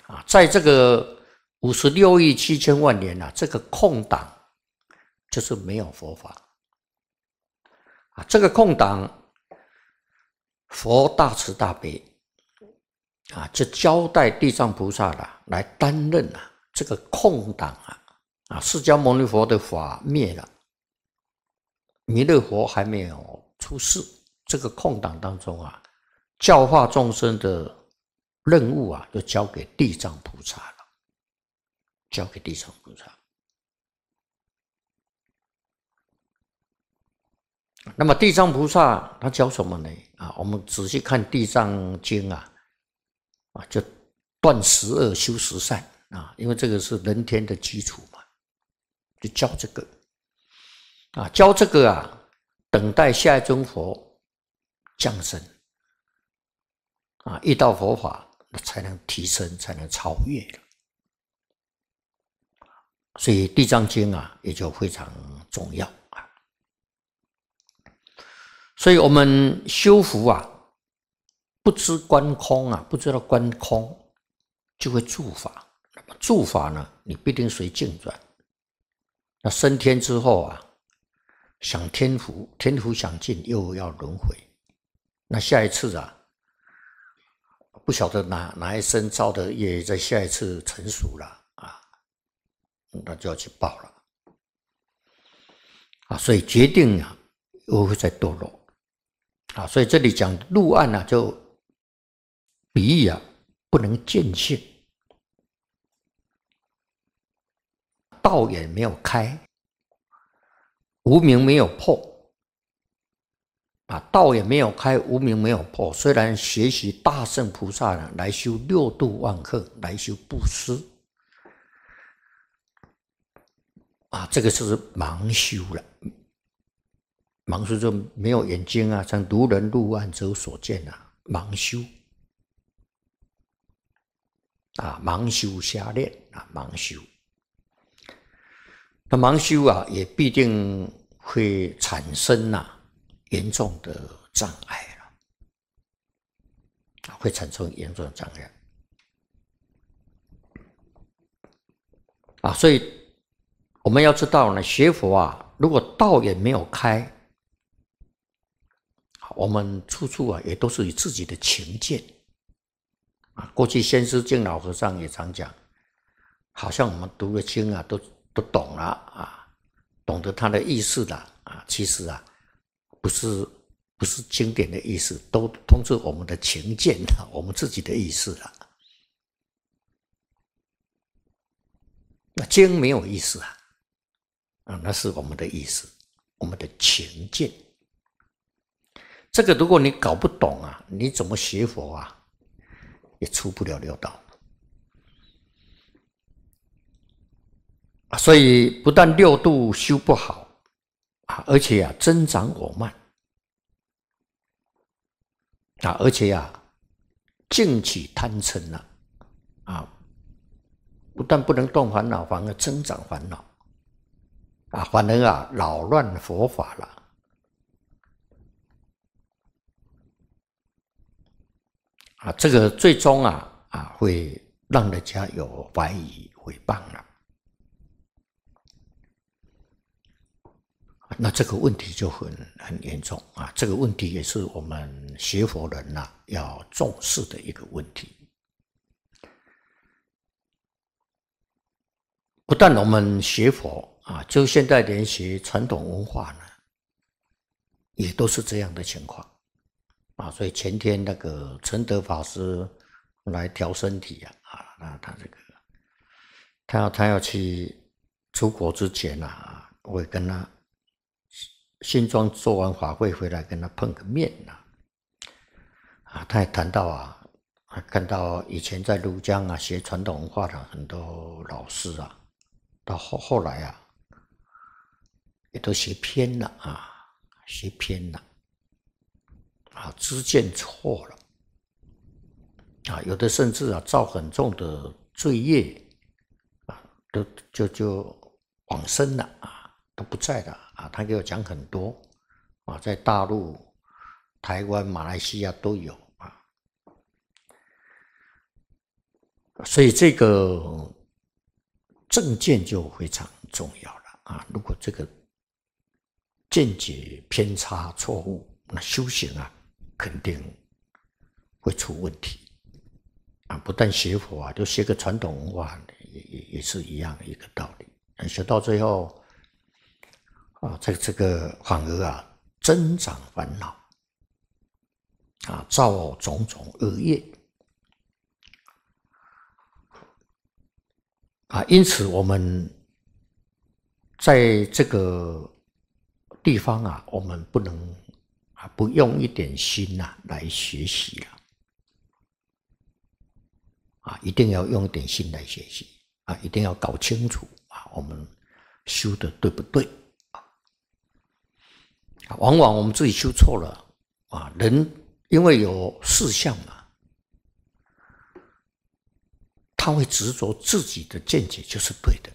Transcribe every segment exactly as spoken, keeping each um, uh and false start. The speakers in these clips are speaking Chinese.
啊，在这个五十六亿七千万年啊，这个空档就是没有佛法啊，这个空档佛大慈大悲啊，就交代地藏菩萨啦来担任啊这个空档啊啊，释迦牟尼佛的法灭了，弥勒佛还没有出世，这个空档当中啊，教化众生的任务啊，就交给地藏菩萨了，交给地藏菩萨。那么地藏菩萨他教什么呢？啊，我们仔细看《地藏经》啊，啊，就断十恶修十善啊，因为这个是人天的基础嘛，就教这个啊，教这个啊，等待下一尊佛降生啊，遇到佛法才能提升，才能超越了。所以《地藏经》啊，也就非常重要啊。所以我们修福啊，不知观空啊，不知道观空，就会助法。那么助法呢，你必定随境转。那升天之后啊，享天福，天福享尽，又要轮回。那下一次啊，不晓得哪哪一生造的业，在下一次成熟了啊，那就要去报了啊。所以决定啊，又会再堕落啊。所以这里讲入暗啊，就比喻啊，不能见性，道眼没有开，无明没有破。啊，道也没有开，无明没有破。虽然学习大乘菩萨呢，来修六度万行，来修布施，啊，这个是盲修了。盲修就没有眼睛啊，像如人入暗则所见啊，盲修啊，盲修瞎练啊，盲修。那盲修啊，也必定会产生啊严重的障碍了，会产生严重的障碍啊！所以我们要知道呢，学佛啊，如果道也没有开，我们处处啊也都是以自己的情见啊。过去先师净老和尚也常讲，好像我们读了经啊，都都懂了啊，懂得它的意思了啊，其实啊。不是不是经典的意思，都通知我们的情见，我们自己的意思了。那经没有意思啊，啊，那是我们的意思，我们的情见。这个如果你搞不懂啊，你怎么学佛啊，也出不了六道。所以不但六度修不好。啊，而且啊，增长我慢啊，而且啊，净起贪嗔啊，啊，不但不能动烦恼，反而增长烦恼啊，反而啊，扰乱佛法了啊，这个最终啊啊，会让人家有怀疑、诽谤了。那这个问题就很很严重啊！这个问题也是我们学佛人呐、啊、要重视的一个问题。不但我们学佛啊，就现在连学传统文化呢，也都是这样的情况啊。所以前天那个陈德法师来调身体啊，啊，那他这个他要他要去出国之前啊，我也跟他。新庄做完法会回来，跟他碰个面啊，啊，他也谈到啊，看到以前在庐江啊学传统文化的很多老师啊，到后后来啊，也都学偏了啊，学偏了，啊，知见错了，啊，有的甚至啊造很重的罪业，啊，都就就往生了啊，都不在了。啊，他给我讲很多啊，在大陆、台湾、马来西亚都有啊。 所以这个正见就非常重要了啊！如果这个见解偏差错误，那修行啊肯定会出问题啊！不但学佛啊，就学个传统文化也也也是一样一个道理。学到最后啊，这这个反而啊增长烦恼啊，造种种恶业。啊，因此我们在这个地方啊，我们不能啊不用一点心呐、啊、来学习了啊，一定要用一点心来学习啊，一定要搞清楚啊，我们修的对不对啊？往往我们自己修错了啊，人因为有事相嘛。他会执着自己的见解就是对的，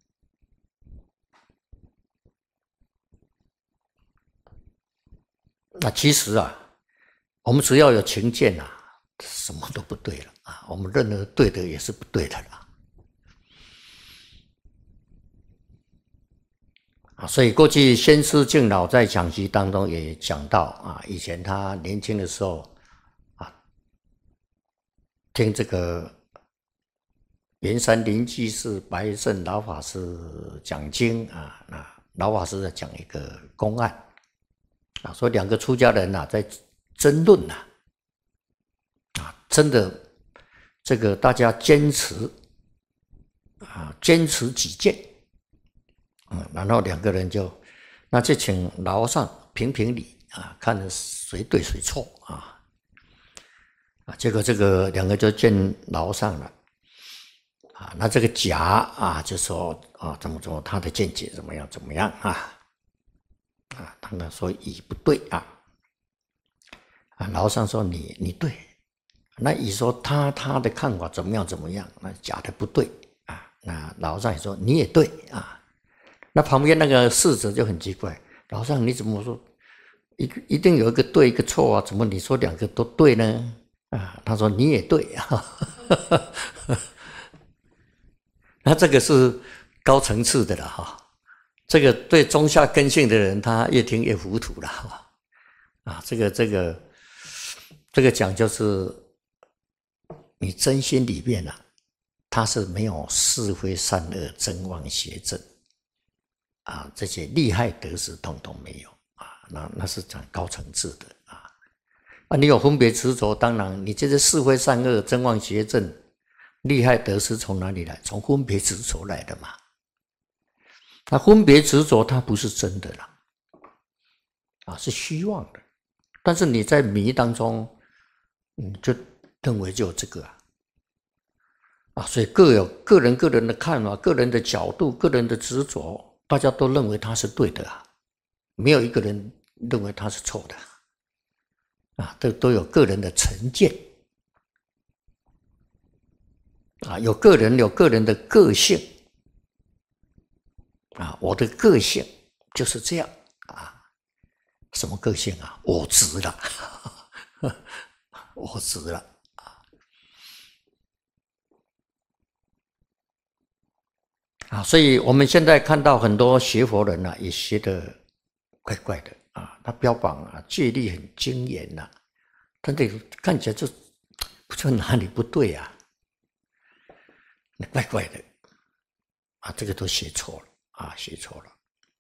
那其实啊，我们只要有情见啊，什么都不对了啊，我们认为对的也是不对的了啊。所以过去先师敬老在讲习当中也讲到啊，以前他年轻的时候啊，听这个圆山林居士白胜老法师讲经啊，那老法师在讲一个公案啊，说两个出家人啊在争论呐，啊，真的这个大家坚持啊，坚持己见，嗯，然后两个人就那就请老上评评理啊，看谁对谁错啊，啊，结果这个两个就见老上了。啊，那这个甲啊，就说啊，怎么怎么他的见解怎么样怎么样啊？啊，当然说乙不对啊，啊，老上说你你对，那乙说他他的看法怎么样怎么样，那甲的不对啊，那老上也说你也对啊，那旁边那个侍者就很奇怪，老上你怎么说一一定有一个对一个错啊？怎么你说两个都对呢？啊，他说你也对啊。那这个是高层次的了哈，这个对中下根性的人，他越听越糊涂了哈。啊，这个这个这个讲就是你真心里面啊，他是没有是非善恶真妄邪正啊，这些利害得失统统没有啊，那那是讲高层次的啊。啊，你有分别执着，当然你这些是非善恶真妄邪正。利害得失从哪里来？从分别执着来的嘛。那分别执着它不是真的啦，啊，是虚妄的。但是你在迷当中，你就认为就有这个啊，啊，所以各有个人个人的看法、个人的角度、个人的执着，大家都认为它是对的啊，没有一个人认为它是错的啊，都都有个人的成见。啊，有个人有个人的个性啊，我的个性就是这样啊，什么个性啊？我执了，我执了啊！啊，所以我们现在看到很多学佛人啊，也学得怪怪的啊，他标榜啊戒律很精严呐、啊，但这看起来就不知道哪里不对啊。怪怪的啊，这个都写错了啊，写错了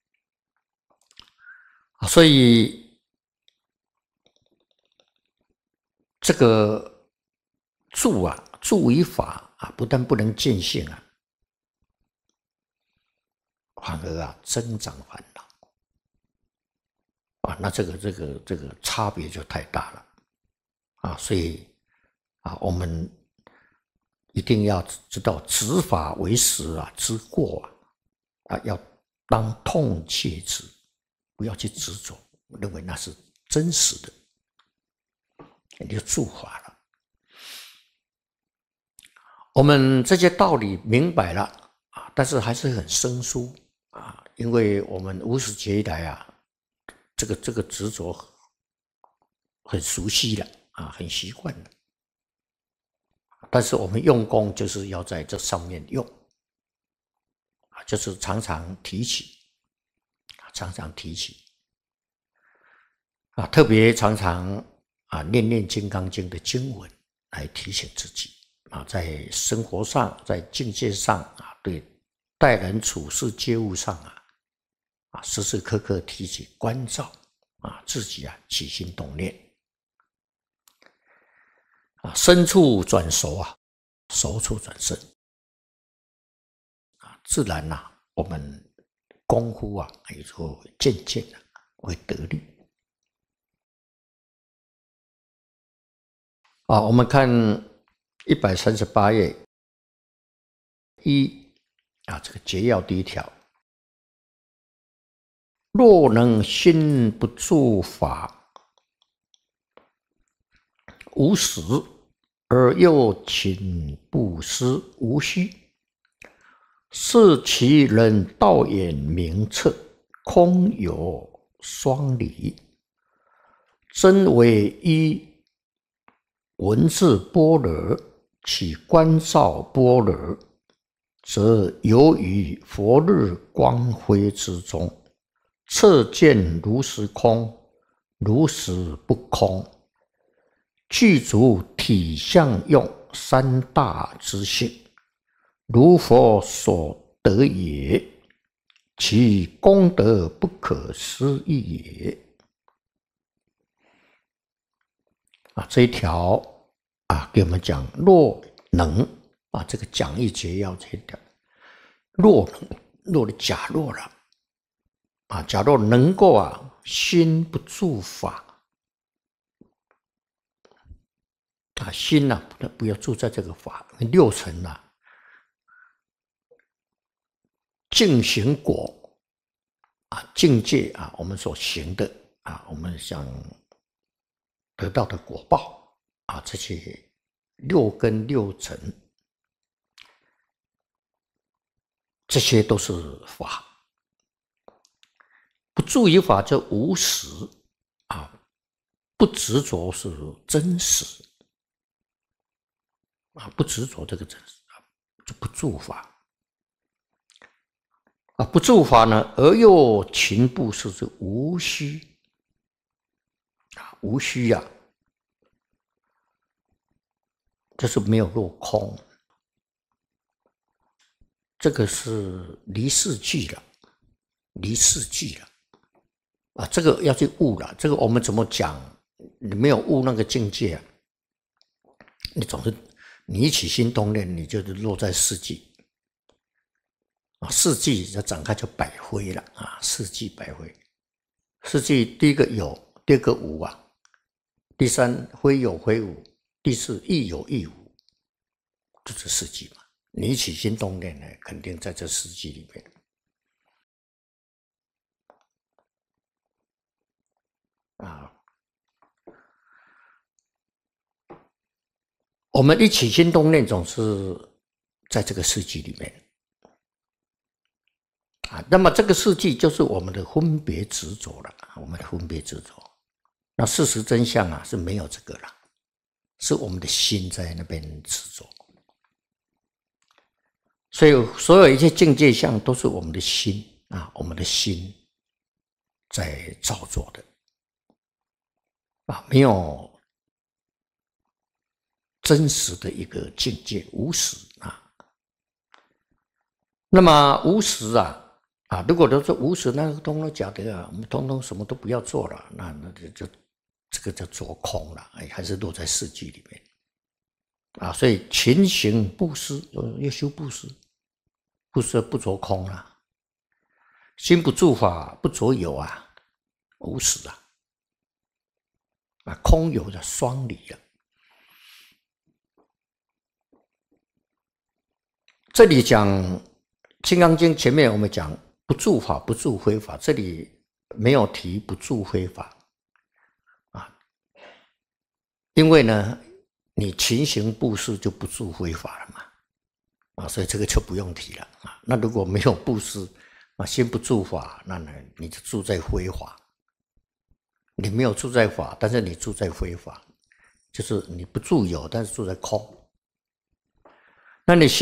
啊，所以这个住啊，住于法啊，不但不能见性啊，反而啊增长烦恼啊，那这个这个这个差别就太大了啊，所以啊，我们一定要知道执法为实啊，知过啊，啊要当痛切之，不要去执着，认为那是真实的，你就助法了。我们这些道理明白了啊，但是还是很生疏啊，因为我们无始劫以来啊，这个这个执着很熟悉了啊，很习惯了。 但是我们用功就是要在这上面用，就是常常提起，常常提起，啊，特别常常啊念念《金刚经》的经文来提醒自己啊，在生活上，在境界上啊，对待人处事接物上啊，啊时时刻刻提起关照啊自己啊起心动念。啊，身处转熟啊，熟处转身啊，自然呐、啊，我们功夫啊也就渐渐的会得力啊。我们看一百三十八页一啊，这个节要第一条，若能心不住法，无实。而又勤布施无虚，是其人道眼明彻，空有双理，真为一文字般若，其观照般若，则游于佛日光辉之中，彻见如实空，如实不空，具足体相用三大之性，如佛所得也，其功德不可思议也。啊，这一条啊，给我们讲若能啊，这个讲义节要这一条，若能，若的假若了啊，假若能够啊，心不住法。啊，心呐、啊，不要住在这个法六尘呐、啊，境行果啊，境界啊，我们所行的啊，我们想得到的果报啊，这些六根六尘，这些都是法。不住于法就无实啊，不执着是真实。啊，不执着这个真实啊，就不住法啊，不住法呢，而又勤布施是无虚啊，无虚呀、啊，就是没有落空，这个是离世句了，离世句了啊，这个要去悟了，这个我们怎么讲？你没有悟那个境界啊，你总是。你一起心动念，你就是落在四季啊，四季就展开就百灰了啊，四季百灰。四季第一个有，第二个无啊，第三灰有灰无，第四亦有亦无，就是四季嘛。你一起心动念呢，肯定在这四季里面啊。我们一起心动念总是在这个世纪里面啊，那么这个世纪就是我们的分别执着了，我们的分别执着。那事实真相啊是没有这个了，是我们的心在那边执着。所以所有一切境界相都是我们的心啊，我们的心在造作的啊，没有。真实的一个境界，无实啊。那么无实啊啊，如果都是无实，那个通通假的啊，我们通通什么都不要做了，那那就就这个叫做空了，哎，还是落在四句里面啊。所以勤行布施，要修布施，布施不着空了，心不住法，不着有啊，无实啊，啊，空有的双理了。这里讲《金刚经》，前面我们讲不住法，不住非法，这里没有提不住非法啊，因为呢，你勤行布施就不住非法了嘛，啊，所以这个就不用提了啊。那如果没有布施啊，心不住法，那呢你就住在非法，你没有住在法，但是你住在非法，就是你不住有，但是住在空。 那你